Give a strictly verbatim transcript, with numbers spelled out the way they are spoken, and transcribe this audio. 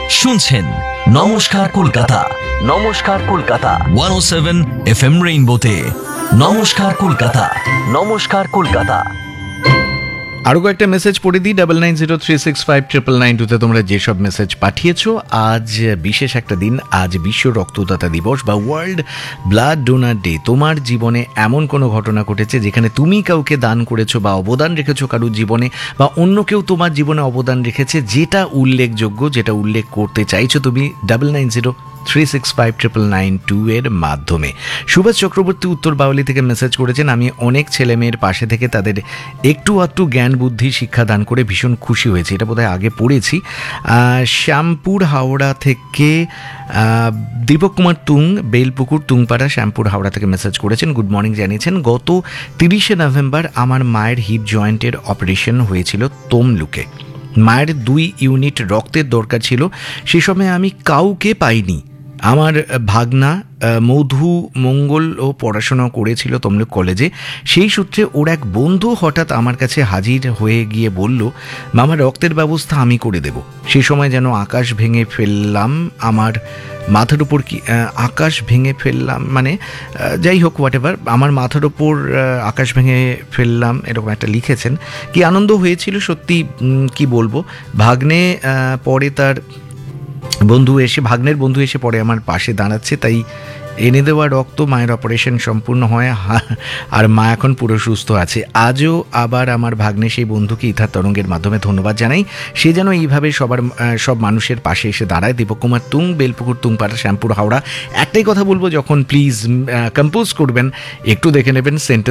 শুনছেন নমস্কার কলকাতা, নমস্কার কলকাতা একশো সাত এফ এম রেইনবোতে। নমস্কার কলকাতা, নমস্কার কলকাতা। আরও কয়েকটা মেসেজ পড়ে দিই। Double nine zero three six five triple nine টুতে তোমরা যেসব মেসেজ পাঠিয়েছো। আজ বিশেষ একটা দিন, আজ বিশ্ব রক্তদাতা দিবস বা ওয়ার্ল্ড ব্লাড ডোনার ডে। তোমার জীবনে এমন কোনো ঘটনা ঘটেছে যেখানে তুমি কাউকে দান করেছো বা অবদান রেখেছো কারোর জীবনে, বা অন্য কেউ তোমার জীবনে অবদান রেখেছে, যেটা উল্লেখযোগ্য, যেটা উল্লেখ করতে চাইছো তুমি double nine zero three six five triple nine two এর মাধ্যমে। সুভাষ চক্রবর্তী উত্তর বাউলি থেকে মেসেজ করেছেন, আমি অনেক ছেলে মেয়ের পাশে থেকে তাদের একটু আধটু জ্ঞান বুদ্ধি শিক্ষা দান করে ভীষণ খুশি হয়েছে। এটা বোধহয় আগে পড়েছি। শ্যামপুর হাওড়া থেকে দীপক কুমার তুং, বেলপুকুর তুংপাড়া শ্যামপুর হাওড়া থেকে মেসেজ করেছেন, গুড মর্নিং জানিয়েছেন, গত তিরিশে নভেম্বর আমার মায়ের হিপ জয়েন্টের অপারেশন হয়েছিল তমলুকে। মায়ের দুই ইউনিট রক্তের দরকার ছিল। সে সময় আমি কাউকে পাইনি। আমার ভাগনা মধু মঙ্গল ও পড়াশোনা করেছিল তমলুক কলেজে। সেই সূত্রে ওর এক বন্ধু হঠাৎ আমার কাছে হাজির হয়ে গিয়ে বলল, মামা রক্তের ব্যবস্থা আমি করে দেব। সেই সময় যেন আকাশ ভেঙে ফেললাম আমার মাথার উপর। কি আকাশ ভেঙে ফেললাম মানে যাই হোক, হোয়াট এভার, আমার মাথার উপর আকাশ ভেঙে ফেললাম এরকম একটা লিখেছেন। কি আনন্দ হয়েছিল সত্যি, কি বলবো। ভাগ্নে পরে তার বন্ধু এসে ভাগ্নের বন্ধু এসে পরে আমার পাশে দাঁড়াচ্ছে, তাই এনে দেওয়া রক্ত মায়ের অপারেশন সম্পূর্ণ হয় আর মা এখন পুরো সুস্থ আছে। আজও আবার আমার ভাগ্নে সেই বন্ধুকে ইথার তরঙ্গের মাধ্যমে ধন্যবাদ জানাই। সে যেন এইভাবে সবার সব মানুষের পাশে এসে দাঁড়ায়। দীপক কুমার তুং, বেলপুকুর তুংপাড়া শ্যামপুর হাওড়া। একটাই কথা বলবো, যখন প্লিজ কম্পোজ করবেন একটু দেখে নেবেন সেন্টেন্স